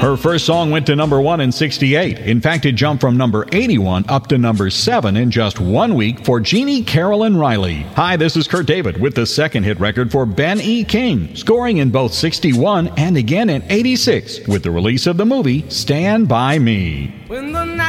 Her first song went to number 1 in 1968. In fact, it jumped from number 81 up to number 7 in just 1 week for Jeannie Carolyn Riley. Hi, this is Kurt David with the second hit record for Ben E. King, scoring in both 61 and again in 86 with the release of the movie Stand By Me.